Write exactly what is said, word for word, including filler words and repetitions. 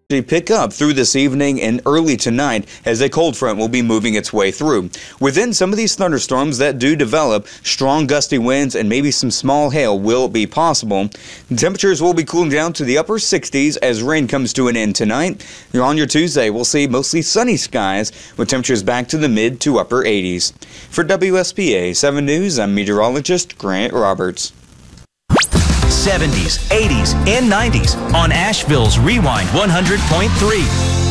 pick up through this evening and early tonight as a cold front will be moving its way through. Within some of these thunderstorms that do develop, strong gusty winds and maybe some small hail will be possible. The temperatures will be cooling down to the upper sixties as rain comes to an end tonight. On your Tuesday, we'll see mostly sunny skies with temperatures back to the mid to upper eighties. For W S P A seven News, I'm meteorologist Grant Roberts. seventies, eighties, and nineties on Asheville's Rewind one hundred point three.